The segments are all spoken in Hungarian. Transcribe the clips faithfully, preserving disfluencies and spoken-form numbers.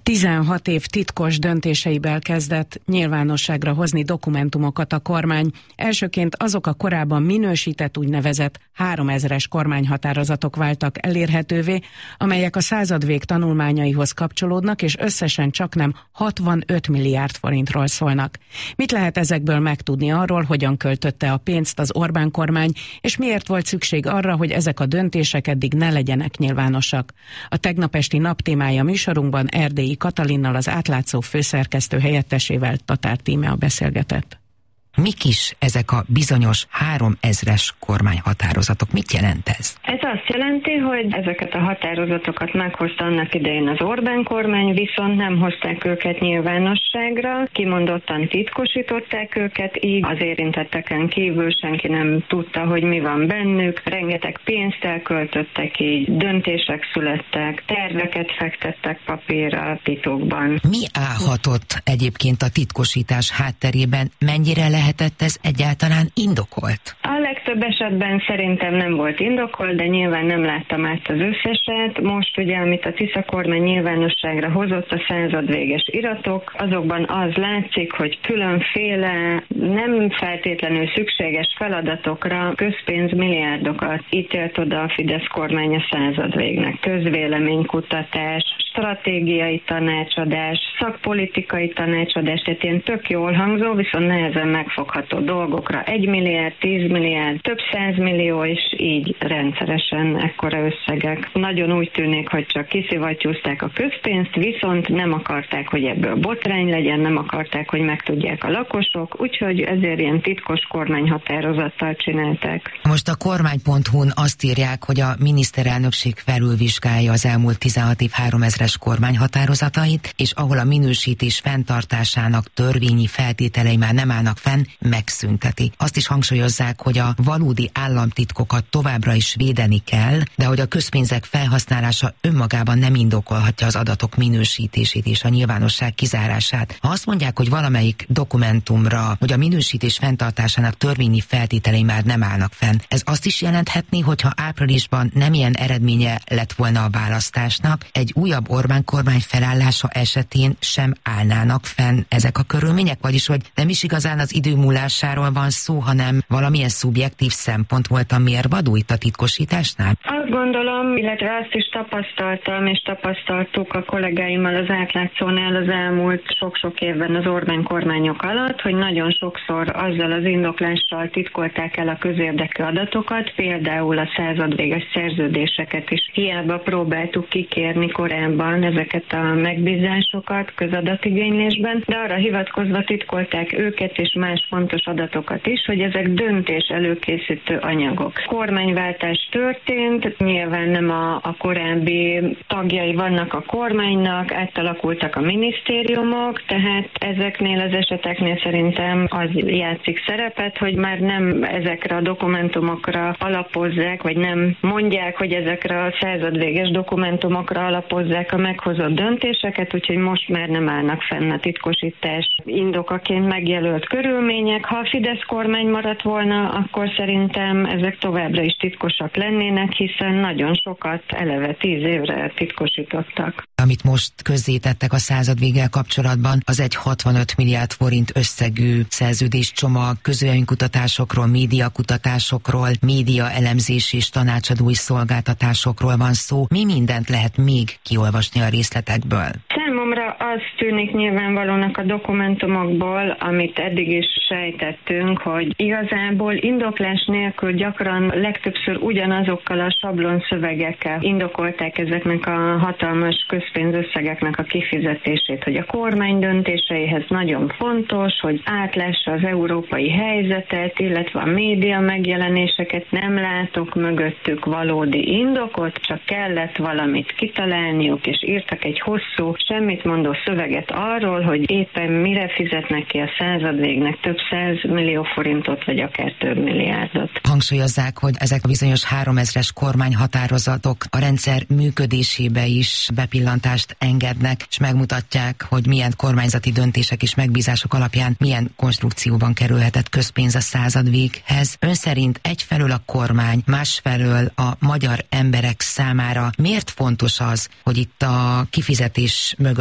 tizenhat év titkos döntéseiből kezdett nyilvánosságra hozni dokumentumokat a kormány. Elsőként azok a korábban minősített úgynevezett háromezres kormányhatározatok váltak elérhetővé, amelyek a századvég tanulmányaihoz kapcsolódnak, és összesen csaknem hatvanöt milliárd forintról szólnak. Mit lehet ezekből megtudni arról, hogyan költötte a pénzt az Orbán kormány, és miért volt szükség arra, hogy ezek a döntések eddig ne legyenek nyilvánosak? A tegnap esti Nap témája műsorunkban Erdélyi Katalinnal, az Átlátszó főszerkesztő helyettesével Tatár Tímea beszélgetett. Mik is ezek a bizonyos háromezres kormányhatározatok? Mit jelent ez? Ez azt jelenti, hogy ezeket a határozatokat meghozta annak idején az Orbán kormány, viszont nem hozták őket nyilvánosságra, kimondottan titkosították őket, így az érintetteken kívül senki nem tudta, hogy mi van bennük, rengeteg pénzt elköltöttek, így döntések születtek, terveket fektettek papírra titokban. Mi állhatott egyébként a titkosítás hátterében? Mennyire lehet lehetett ez egyáltalán indokolt? A legtöbb esetben szerintem nem volt indokolt, de nyilván nem láttam át az összeset. Most ugye, amit a Tisza kormány nyilvánosságra hozott, a századvéges iratok, azokban az látszik, hogy különféle nem feltétlenül szükséges feladatokra közpénzmilliárdokat ítélt oda a Fidesz kormány a századvégnek. Közvéleménykutatás, stratégiai tanácsadás, szakpolitikai tanácsadás, tehát ilyen tök jól hangzó, viszont nehezen megfogható dolgokra. Egy milliárd, tíz milliárd, több százmillió, és így rendszeresen ekkora összegek. Nagyon úgy tűnik, hogy csak kiszivattyúzták a közpénzt, viszont nem akarták, hogy ebből botrány legyen, nem akarták, hogy megtudják a lakosok, úgyhogy ezért ilyen titkos kormányhatározattal csinálták. Most a kormány pont hu-n azt írják, hogy a miniszterelnökség felülvizsgálja az elmúlt tizenhat év háromezres kormányhatározatait, és ahol a minősítés fenntartásának törvényi feltételei már nem állnak fenn, megszünteti. Azt is hangsúlyozzák, hogy a valódi államtitkokat továbbra is védeni kell, de hogy a közpénzek felhasználása önmagában nem indokolhatja az adatok minősítését és a nyilvánosság kizárását. Ha azt mondják, hogy valamelyik dokumentumra, hogy a minősítés fenntartásának törvényi feltételei már nem állnak fenn, ez azt is jelenthetné, hogyha áprilisban nem ilyen eredménye lett volna a választásnak, egy újabb Orbán kormány felállása esetén sem állnának fenn ezek a körülmények, vagyis hogy nem is igazán az idő múlásáról van szó, hanem valamilyen szubjektív szempont volt a mérvadó itt a titkosításnál? Azt gondolom, illetve azt is tapasztaltam, és tapasztaltuk a kollégáimmal az Átlátszónál az elmúlt sok-sok évben az Orbán kormányok alatt, hogy nagyon sokszor azzal az indoklással titkolták el a közérdekű adatokat, például a századvéges szerződéseket is hiába próbáltuk kikérni korábban ezeket a megbízásokat közadatigénylésben, de arra hivatkozva titkolták őket és más fontos adatokat is, hogy ezek döntés előkészítő anyagok. Kormányváltás történt, nyilván nem a, a korábbi tagjai vannak a kormánynak, átalakultak a minisztériumok, tehát ezeknél az eseteknél szerintem az játszik szerepet, hogy már nem ezekre a dokumentumokra alapozzák, vagy nem mondják, hogy ezekre a századvéges dokumentumokra alapozzák a meghozott döntéseket, úgyhogy most már nem állnak fenn a titkosítás indokaként megjelölt körülmények. Ha a Fidesz kormány maradt volna, akkor szerintem ezek továbbra is titkosak lennének, hiszen nagyon sokat eleve tíz évre titkosítottak. Amit most közzétettek a századvéggel kapcsolatban, az egy hatvanöt milliárd forint összegű szerződéscsomag, közvéleménykutatásokról, médiakutatásokról, média elemzés és tanácsadói szolgáltatásokról van szó. Mi mindent lehet még kiolvasni a részletekből? Számomra az tűnik nyilvánvalónak a dokumentumokból, amit eddig is sejtettünk, hogy igazából indoklás nélkül gyakran legtöbbször ugyanazokkal a sablon szövegekkel indokolták ezeknek a hatalmas közpénzösszegeknek a kifizetését, hogy a kormány döntéseihez nagyon fontos, hogy átlássa az európai helyzetet, illetve a média megjelenéseket, nem látok mögöttük valódi indokot, csak kellett valamit kitalálniuk, és írtak egy hosszú, semmit mondó szöveget arról, hogy éppen mire fizetnek ki a századvégnek több száz millió forintot, vagy akár több milliárdot. Hangsúlyozzák, hogy ezek a bizonyos háromezres kormányhatározatok a rendszer működésébe is bepillantást engednek, és megmutatják, hogy milyen kormányzati döntések és megbízások alapján milyen konstrukcióban kerülhetett közpénz a századvéghez. Ön szerint egyfelől a kormány, másfelől a magyar emberek számára miért fontos az, hogy itt a kifizetés mögött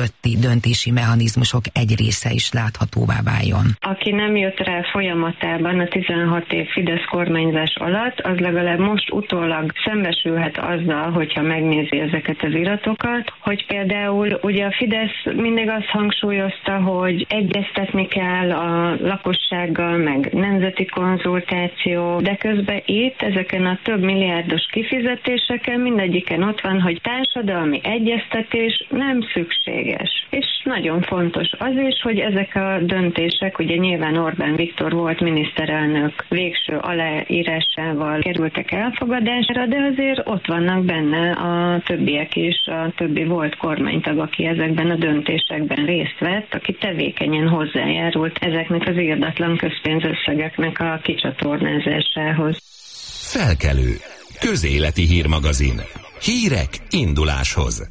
mögötti döntési mechanizmusok egy része is láthatóvá váljon. Aki nem jött rá folyamatában a tizenhat év Fidesz kormányzás alatt, az legalább most utólag szembesülhet azzal, hogyha megnézi ezeket az iratokat, hogy például ugye a Fidesz mindig azt hangsúlyozta, hogy egyeztetni kell a lakossággal, meg nemzeti konzultáció, de közben itt ezeken a több milliárdos kifizetéseken mindegyiken ott van, hogy társadalmi egyeztetés nem szükséges. És nagyon fontos az is, hogy ezek a döntések, ugye nyilván Orbán Viktor volt miniszterelnök végső aláírásával kerültek elfogadásra, de azért ott vannak benne a többiek is, a többi volt kormánytag, aki ezekben a döntésekben részt vett, aki tevékenyen hozzájárult ezeknek az irdatlan közpénzösszegeknek a kicsatornázásához. Felkelő. Közéleti hírmagazin. Hírek induláshoz.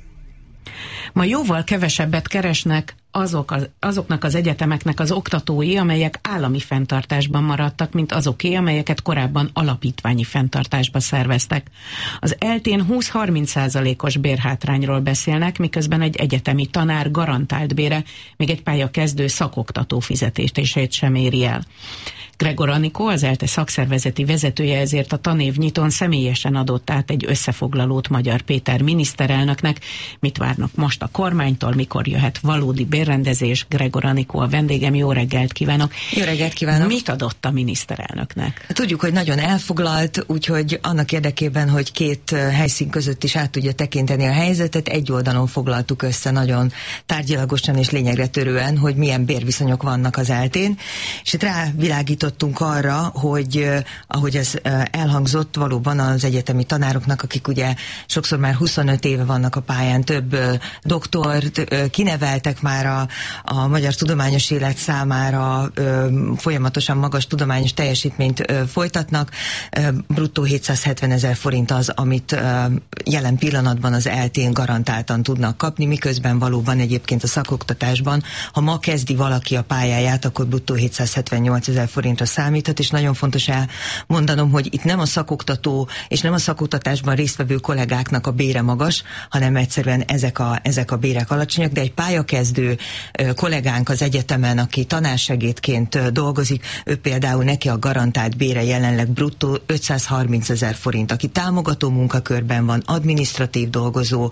Ma jóval kevesebbet keresnek azok az, azoknak az egyetemeknek az oktatói, amelyek állami fenntartásban maradtak, mint azoké, amelyeket korábban alapítványi fenntartásba szerveztek. Az eltén húsz-harminc százalékos bérhátrányról beszélnek, miközben egy egyetemi tanár garantált bére még egy pályakezdő szakoktató fizetését sem éri el. Gregor Anikó, az ELTE szakszervezeti vezetője, ezért a tanévnyitón személyesen adott át egy összefoglalót Magyar Péter miniszterelnöknek. Mit várnak most a kormánytól, mikor jöhet valódi bérrendezés? Gregor Anikó a vendégem, jó reggelt kívánok! Jó reggelt kívánok! Mit adott a miniszterelnöknek? Tudjuk, hogy nagyon elfoglalt, úgyhogy annak érdekében, hogy két helyszín között is át tudja tekinteni a helyzetet, egy oldalon foglaltuk össze nagyon tárgyilagosan és lényegre törően, hogy milyen bérviszonyok vannak az eltén, és itt rávilágított arra, hogy ahogy ez elhangzott, valóban az egyetemi tanároknak, akik ugye sokszor már huszonöt éve vannak a pályán, több doktort kineveltek már a, a magyar tudományos élet számára, folyamatosan magas tudományos teljesítményt folytatnak. Bruttó hétszázhetven ezer forint az, amit jelen pillanatban az eltén garantáltan tudnak kapni, miközben valóban egyébként a szakoktatásban, ha ma kezdi valaki a pályáját, akkor bruttó hétszázhetvennyolc ezer forintra számíthat, és nagyon fontos elmondanom, hogy itt nem a szakoktató és nem a szakoktatásban résztvevő kollégáknak a bére magas, hanem egyszerűen ezek a, ezek a bérek alacsonyak, de egy pályakezdő kollégánk az egyetemen, aki tanársegédként dolgozik, ő például neki a garantált bére jelenleg bruttó ötszázharminc ezer forint, aki támogató munkakörben van, adminisztratív dolgozó,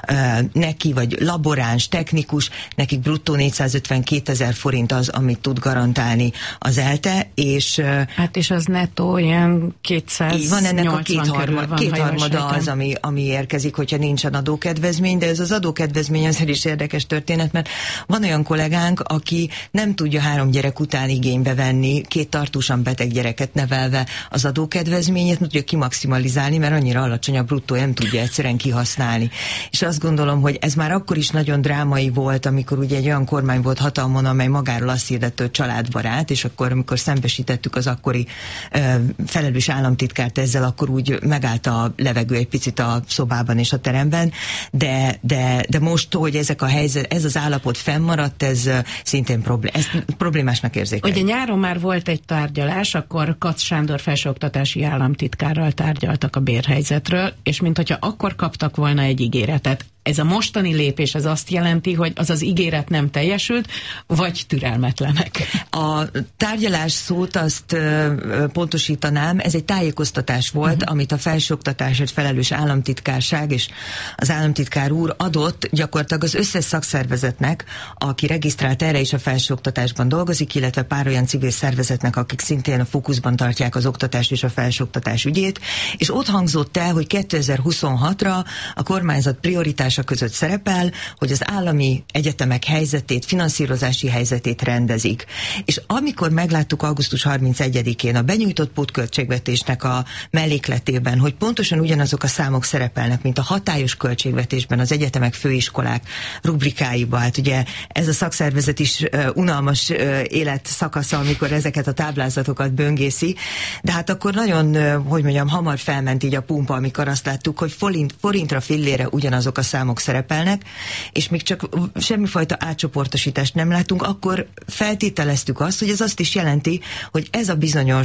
neki vagy laboráns, technikus, nekik bruttó négyszázötvenkét ezer forint az, amit tud garantálni az ELTE, és hát és az nettó ilyen kétszáznyolcvan van ennek a kétharmada, kétharmada az, ami, ami érkezik, hogyha nincsen adókedvezmény, de ez az adókedvezmény azért is érdekes történet, mert van olyan kollégánk, aki nem tudja három gyerek után igénybe venni, két tartósan beteg gyereket nevelve az adókedvezményét, nem tudja kimaximalizálni, mert annyira alacsony a bruttó, nem tudja egyszerűen kihasználni. És azt gondolom, hogy ez már akkor is nagyon drámai volt, amikor ugye egy olyan kormány volt hatalmon, amely magáról azt hirdette, hogy családbarát, és akkor, amikor szembesítettük az akkori ö, felelős államtitkárt ezzel, akkor úgy megállt a levegő egy picit a szobában és a teremben, de, de, de most, hogy ezek a helyzet, ez az állapot fennmaradt, ez szintén problém, ezt problémásnak érzékeljük. Ugye nyáron már volt egy tárgyalás, akkor Katz Sándor felsőoktatási államtitkárral tárgyaltak a bérhelyzetről, és minthogyha akkor kaptak volna egy ígéretet. Ez a mostani lépés, ez azt jelenti, hogy az az ígéret nem teljesült, vagy türelmetlenek? A tárgyalás szót azt ö, pontosítanám, ez egy tájékoztatás volt, uh-huh. amit a felsőoktatásért felelős államtitkárság és az államtitkár úr adott gyakorlatilag az összes szakszervezetnek, aki regisztrált erre is a felsőoktatásban dolgozik, illetve pár olyan civil szervezetnek, akik szintén a fókuszban tartják az oktatást és a felsőoktatás ügyét, és ott hangzott el, hogy kétezer-huszonhatra a kormányzat prioritása között szerepel, hogy az állami egyetemek helyzetét, finanszírozási helyzetét rendezik. És amikor megláttuk augusztus harmincegyedikén a benyújtott pótköltségvetésnek a mellékletében, hogy pontosan ugyanazok a számok szerepelnek, mint a hatályos költségvetésben az egyetemek, főiskolák rubrikáiba, hát ugye ez a szakszervezet is uh, unalmas uh, életszakasza, amikor ezeket a táblázatokat böngészi, de hát akkor nagyon, uh, hogy mondjam, hamar felment így a pumpa, amikor azt láttuk, hogy forint, forintra fillére ugyanazok a számok szerepelnek, és még csak semmifajta átcsoportosítást nem látunk, akkor feltételeztük azt, hogy ez azt is jelenti, hogy ez a bizonyos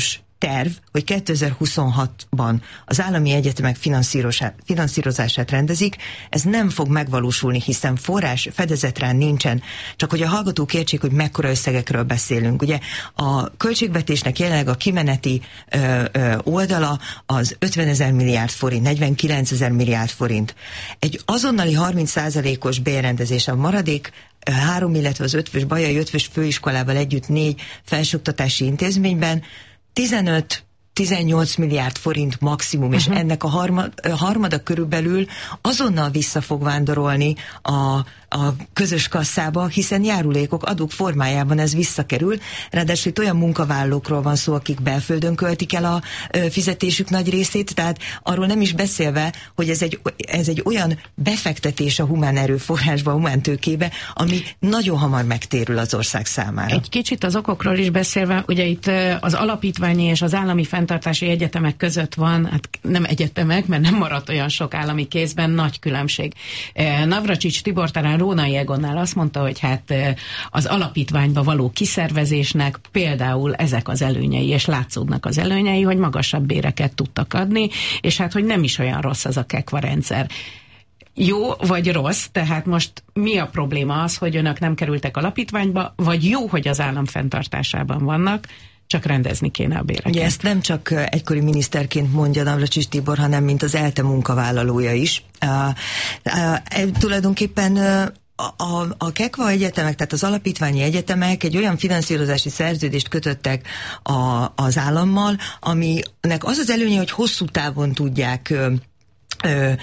terv, hogy kétezer-huszonhatban az állami egyetemek finanszírozását rendezik, ez nem fog megvalósulni, hiszen forrás fedezetre nincsen. Csak hogy a hallgatók értsék, hogy mekkora összegekről beszélünk. Ugye a költségvetésnek jelenleg a kimeneti ö, ö, oldala az ötvenezer milliárd forint, negyvenkilencezer milliárd forint. Egy azonnali harminc százalékos bérrendezés, a maradék három, illetve az ötvös, Bajai ötvös főiskolával együtt négy felsőoktatási intézményben tizenöt tizennyolc milliárd forint maximum, uh-huh. és ennek a harmad, harmada körülbelül azonnal vissza fog vándorolni a, a közös kasszába, hiszen járulékok, adók formájában ez visszakerül. Ráadásul itt olyan munkavállalókról van szó, akik belföldön költik el a fizetésük nagy részét, tehát arról nem is beszélve, hogy ez egy, ez egy olyan befektetés a humán erőforrásba, a humán tőkébe, ami nagyon hamar megtérül az ország számára. Egy kicsit az okokról is beszélve, ugye itt az alapítványi és az állami fenntartási egyetemek között van, hát nem egyetemek, mert nem maradt olyan sok állami kézben, nagy különbség. Navracsics Tibor talán Rónai Egonnál azt mondta, hogy hát az alapítványba való kiszervezésnek például ezek az előnyei, és látszódnak az előnyei, hogy magasabb béreket tudtak adni, és hát, hogy nem is olyan rossz az a kekva rendszer. Jó vagy rossz, tehát most mi a probléma az, hogy önök nem kerültek alapítványba, vagy jó, hogy az állam fenntartásában vannak, csak rendezni kéne a béreket. Ugye ezt nem csak egykori miniszterként mondja Navracsics Tibor, hanem mint az ELTE munkavállalója is. Uh, uh, tulajdonképpen uh, A, a Kekva egyetemek, tehát az alapítványi egyetemek egy olyan finanszírozási szerződést kötöttek a, az állammal, aminek az az előnye, hogy hosszú távon tudják ö, ö,